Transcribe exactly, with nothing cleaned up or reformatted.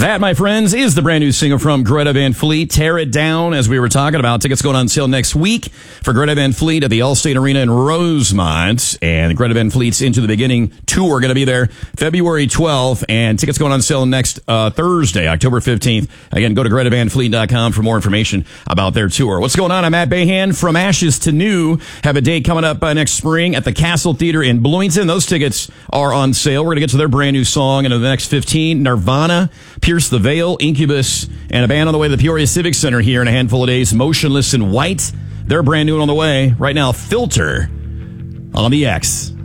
That, my friends, is the brand new single from Greta Van Fleet, Tear It Down, as we were talking about. Tickets going on sale next week for Greta Van Fleet at the Allstate Arena in Rosemont. And Greta Van Fleet's Into the Beginning tour going to be there February twelfth. And tickets going on sale next uh, Thursday, October fifteenth. Again, go to greta van fleet dot com for more information about their tour. What's going on? I'm Matt Bayhan. From Ashes to New. Have a date coming up uh, next spring at the Castle Theater in Bloomington. Those tickets are on sale. We're going to get to their brand new song in the next fifteen. Nirvana, Pierce the Veil, Incubus, and a band on the way to the Peoria Civic Center here in a handful of days, Motionless in White. They're brand new and on the way. Right now, Filter on the X.